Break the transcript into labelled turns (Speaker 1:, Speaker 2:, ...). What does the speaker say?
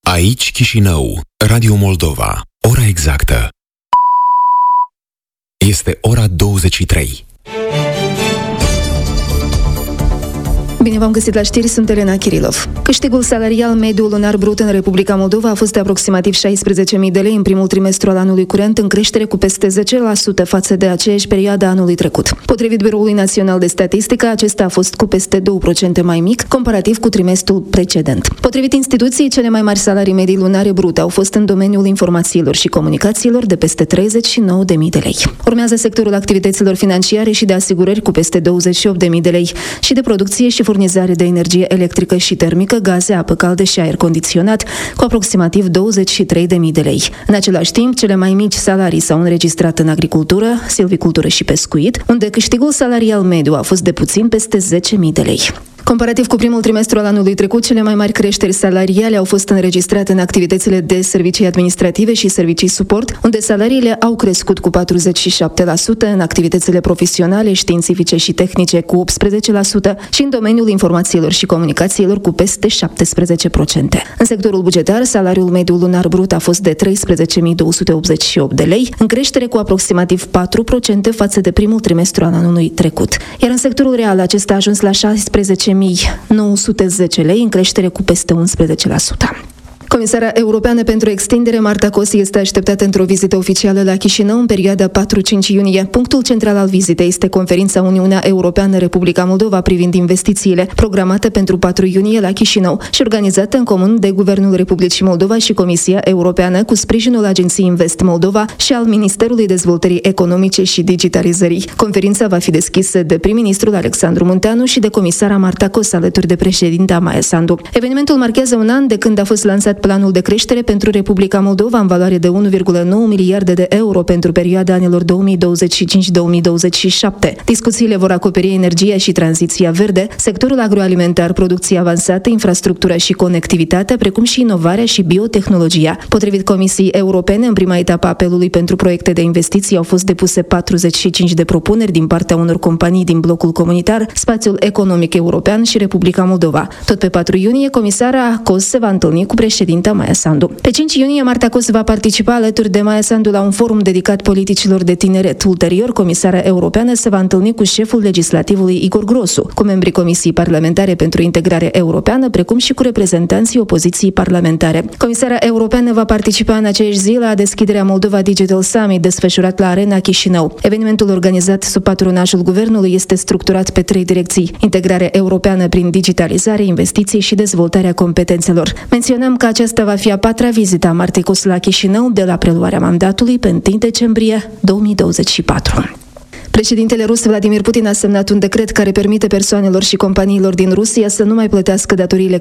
Speaker 1: Aici Chișinău, Radio Moldova. Ora exactă este ora 23.
Speaker 2: Bine v-am găsit la știri, sunt Elena Kirilov. Câștigul salarial mediu lunar brut în Republica Moldova a fost de aproximativ 16.000 de lei în primul trimestru al anului curent, în creștere cu peste 10% față de aceeași perioadă a anului trecut. Potrivit Biroului Național de Statistică, acesta a fost cu peste 2% mai mic, comparativ cu trimestrul precedent. Potrivit instituției, cele mai mari salarii medii lunare brute au fost în domeniul informațiilor și comunicațiilor de peste 39.000 de lei. Urmează sectorul activităților financiare și de asigurări cu peste 28.000 de lei și de producție și furnizare de energie electrică și termică, gaze, apă caldă și aer condiționat, cu aproximativ 23.000 de lei. În același timp, cele mai mici salarii s-au înregistrat în agricultură, silvicultură și pescuit, unde câștigul salarial mediu a fost de puțin peste 10.000 de lei. Comparativ cu primul trimestru al anului trecut, cele mai mari creșteri salariale au fost înregistrate în activitățile de servicii administrative și servicii suport, unde salariile au crescut cu 47%, în activitățile profesionale, științifice și tehnice cu 18% și în domeniul informațiilor și comunicațiilor cu peste 17%. În sectorul bugetar, salariul mediu lunar brut a fost de 13.288 de lei, în creștere cu aproximativ 4% față de primul trimestru al anului trecut. Iar în sectorul real, acesta a ajuns la 16.910 lei, în creștere cu peste 11%. Comisara Europeană pentru Extindere, Marta Kosi, este așteptată într-o vizită oficială la Chișinău în perioada 4-5 iunie. Punctul central al vizitei este conferința Uniunea Europeană-Republica Moldova privind investițiile, programată pentru 4 iunie la Chișinău și organizată în comun de Guvernul Republicii Moldova și Comisia Europeană, cu sprijinul Agenției Invest Moldova și al Ministerului Dezvoltării Economice și Digitalizării. Conferința va fi deschisă de prim-ministrul Alexandru Munteanu și de comisara Marta Kosi, alături de președinta Maia Sandu. Evenimentul marchează un an de când a fost lansat planul de creștere pentru Republica Moldova în valoare de 1,9 miliarde de euro pentru perioada anilor 2025-2027. Discuțiile vor acoperi energia și tranziția verde, sectorul agroalimentar, producția avansată, infrastructura și conectivitatea, precum și inovarea și biotehnologia. Potrivit Comisiei Europene, în prima etapă a apelului pentru proiecte de investiții au fost depuse 45 de propuneri din partea unor companii din blocul comunitar, Spațiul Economic European și Republica Moldova. Tot pe 4 iunie, comisara Kosi se va întâlni cu președinta Maia Sandu. Pe 5 iunie, Marta Kosi va participa alături de Maia Sandu la un forum dedicat politicilor de tineret. Ulterior, comisara europeană se va întâlni cu șeful legislativului Igor Grosu, cu membrii Comisiei Parlamentare pentru Integrare Europeană, precum și cu reprezentanții opoziției parlamentare. Comisara europeană va participa în aceeași zi la deschiderea Moldova Digital Summit, desfășurat la Arena Chișinău. Evenimentul organizat sub patronajul guvernului este structurat pe 3 direcții: integrare europeană prin digitalizare, investiții și dezvoltarea competențelor. Menționăm că aceasta va fi a 4-a vizită a Martei Kosi la Chișinău de la preluarea mandatului pe 1 decembrie 2024. Președintele rus Vladimir Putin a semnat un decret care permite persoanelor și companiilor din Rusia să nu mai plătească datoriile